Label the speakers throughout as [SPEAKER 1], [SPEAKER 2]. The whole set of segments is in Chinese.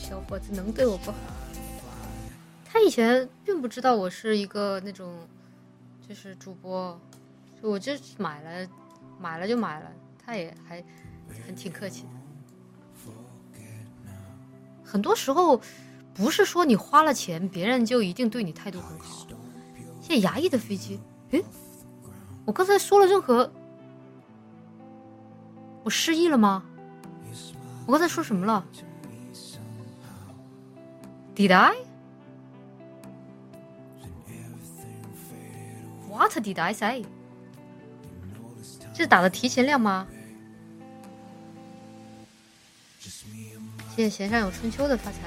[SPEAKER 1] 小伙子能对我不好。他以前并不知道我是一个那种就是主播，就我就买了就买了，他也还挺客气的。很多时候不是说你花了钱别人就一定对你态度很好。现在牙医的飞机，我刚才说了任何，我失忆了吗？我刚才说什么了？ Did I? What did I say? 这是打的提前量吗？谢谢弦上有春秋的发财，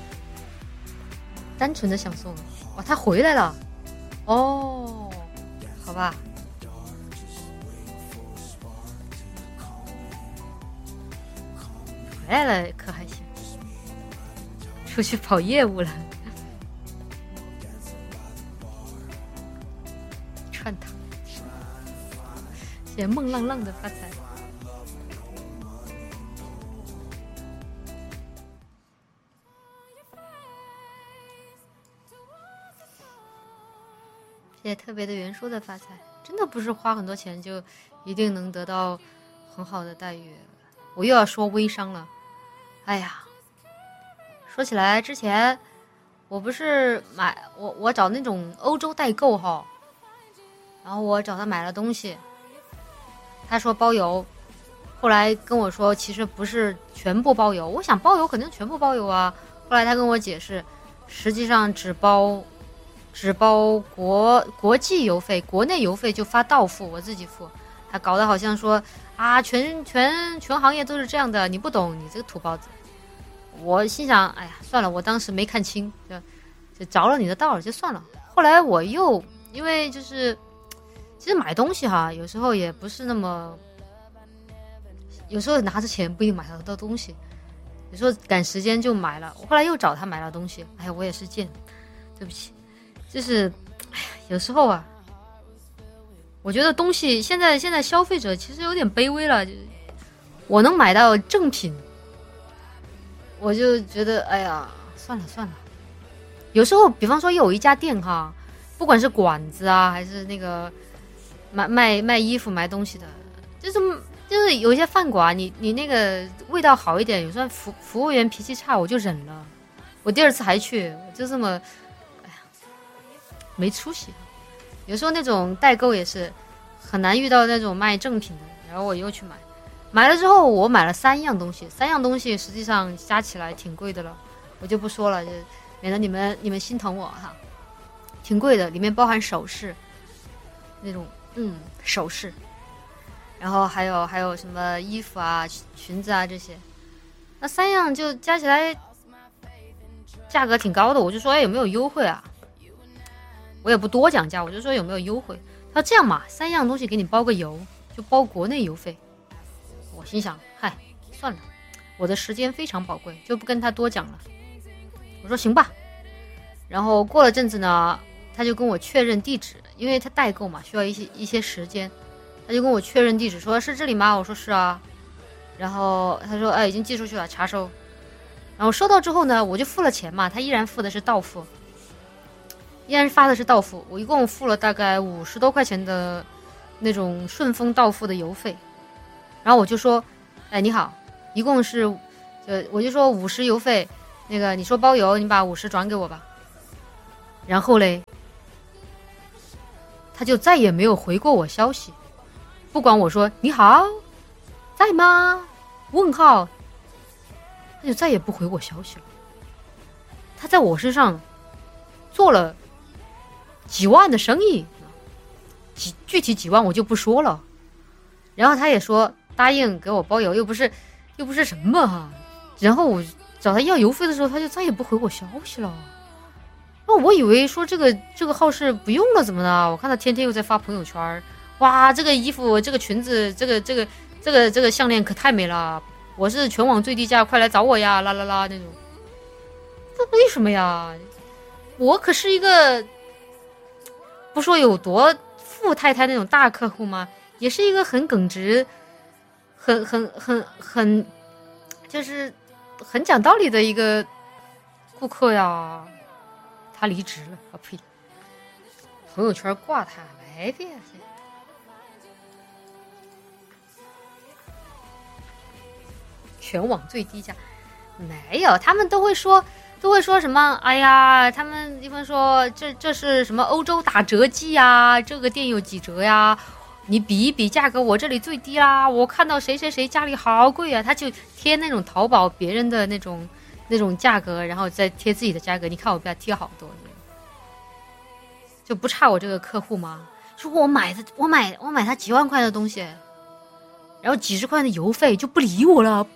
[SPEAKER 1] 单纯的想送。哇，他回来了哦，好吧。回来了可还行，出去跑业务了。串堂，谢谢梦浪浪的发财。谢谢特别的袁说的发财，真的不是花很多钱就一定能得到很好的待遇。我又要说微商了，哎呀，说起来之前我不是我找那种欧洲代购哈，然后我找他买了东西，他说包邮，后来跟我说其实不是全部包邮，我想包邮肯定全部包邮啊，后来他跟我解释，实际上只包国际邮费，国内邮费就发到付，我自己付。他搞得好像说啊，全行业都是这样的，你不懂，你这个土包子。我心想，哎呀，算了，我当时没看清，就着了你的道了，就算了。后来我又因为就是其实买东西哈，有时候也不是那么，有时候拿着钱不一定买得到东西，有时候赶时间就买了。我后来又找他买了东西，哎呀，我也是贱，对不起。就是哎呀，有时候啊，我觉得东西现在消费者其实有点卑微了，我能买到正品，我就觉得哎呀，算了。有时候比方说有一家店哈，不管是馆子啊还是那个卖衣服卖东西的，就是有一些饭馆，你那个味道好一点，有时候服务员脾气差，我就忍了。我第二次还去，我就这么没出息。有时候那种代购也是很难遇到那种卖正品的，然后我又去买了之后，我买了3样东西实际上加起来挺贵的了，我就不说了，就免得你们心疼我哈。挺贵的，里面包含首饰，那种首饰，然后还有什么衣服啊、裙子啊这些，那3样就加起来价格挺高的，我就说有没有优惠啊？我也不多讲价，我就说有没有优惠。他说这样嘛，3样东西给你包个邮，就包国内邮费。我心想，嗨，算了，我的时间非常宝贵，就不跟他多讲了。我说行吧。然后过了阵子呢，他就跟我确认地址，因为他代购嘛，需要一些时间，他就跟我确认地址，说是这里吗？我说是啊。然后他说，已经寄出去了，查收。然后收到之后呢，我就付了钱嘛，他依然付的是到付。依然发的是到付，我一共付了大概50多块钱的那种顺丰到付的邮费，然后我就说，你好，一共是，我就说50邮费，那个你说包邮，你把50转给我吧。然后嘞，他就再也没有回过我消息，不管我说你好，在吗？问号，他就再也不回我消息了。他在我身上做了几万的生意，具体几万我就不说了。然后他也说答应给我包邮，又不是什么哈。然后我找他要邮费的时候，他就再也不回我消息了。那我以为说这个号是不用了怎么的？我看他天天又在发朋友圈，哇，这个衣服、这个裙子、这个项链可太美了，我是全网最低价，快来找我呀，啦啦啦那种。这为什么呀？我可是一个不说有多富太太那种大客户吗？也是一个很耿直、很就是很讲道理的一个顾客呀，他离职了啊呸！朋友圈挂他没别的。全网最低价，没有，他们都会说什么？哎呀，他们一般说这是什么欧洲打折季呀？这个店有几折呀？你比一比价格，我这里最低啦！我看到谁谁谁家里好贵啊，他就贴那种淘宝别人的那种价格，然后再贴自己的价格。你看我比他贴好多，就不差我这个客户吗？说我买他几万块的东西。然后几十块的邮费就不理我了。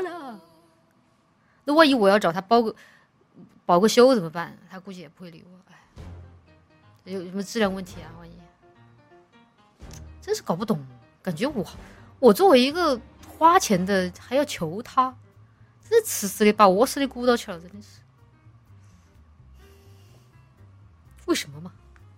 [SPEAKER 1] 那万一我要找他保个修怎么办？他估计也不会理我。哎，有什么质量问题啊？万一真是搞不懂，感觉我作为一个花钱的还要求他，真是吃死的把我死的鼓捣去了，真的是。为什么嘛？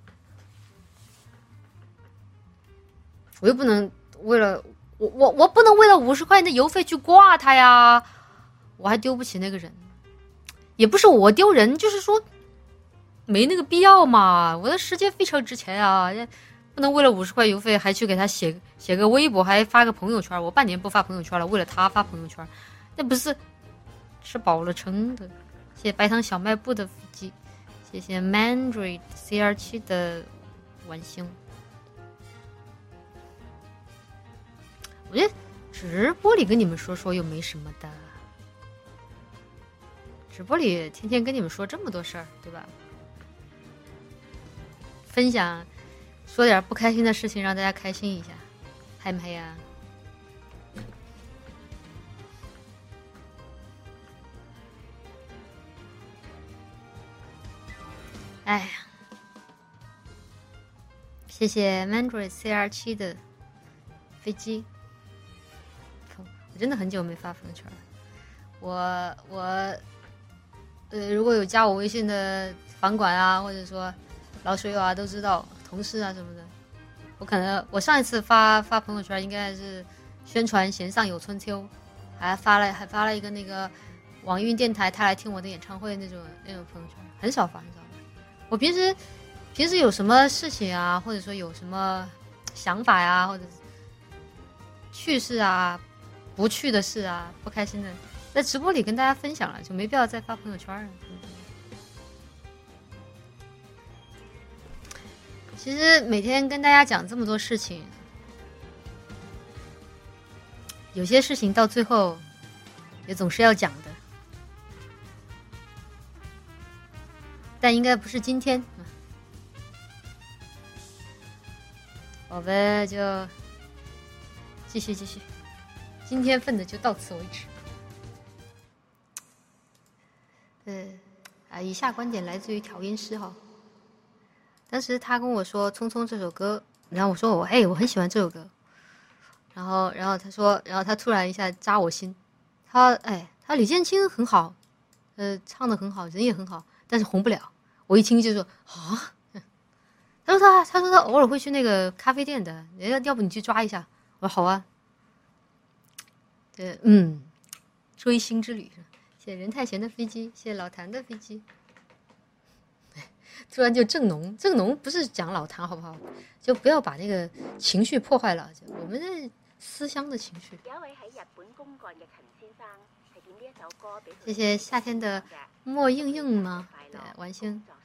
[SPEAKER 1] 我又不能为了。我不能为了50块钱的邮费去挂他呀，我还丢不起那个人，也不是我丢人，就是说没那个必要嘛，我的时间非常值钱啊，不能为了50块邮费还去给他写个微博，还发个朋友圈，我半年不发朋友圈了，为了他发朋友圈，那不是吃饱了撑的。谢谢白糖小卖部的腹肌，谢谢 Mandroid CR7 的晚星。我觉得直播里跟你们说又没什么的，直播里天天跟你们说这么多事儿，对吧？分享，说点不开心的事情，让大家开心一下，嗨不嗨呀？哎呀，谢谢 Mandroid CR7 的飞机。真的很久没发朋友圈了。如果有加我微信的房管啊，或者说老水友啊，都知道同事啊什么的。我上一次发朋友圈，应该是宣传弦上有春秋，还发了一个那个网易云电台他来听我的演唱会那种朋友圈，很少发。我平时有什么事情啊，或者说有什么想法呀，或者趣事啊。不去的事啊，不开心的，在直播里跟大家分享了，就没必要再发朋友圈了。其实每天跟大家讲这么多事情，有些事情到最后也总是要讲的，但应该不是今天。我们就继续。今天份的就到此为止。以下观点来自于调音师哈。当时他跟我说《匆匆》这首歌，然后我说我很喜欢这首歌。然后他说，然后他突然一下扎我心，他李建清很好，唱得很好，人也很好，但是红不了。我一听就说啊，他说他偶尔会去那个咖啡店的，要不你去抓一下？我说好啊。追星之旅，谢谢任太贤的飞机，谢谢老谭的飞机。突然就正浓不是讲老谭好不好？就不要把那个情绪破坏了，我们的思乡的情绪。有一位喺日本公幹嘅陳先生係點呢一首歌俾佢。謝謝夏天的莫應應嗎？對，晚星。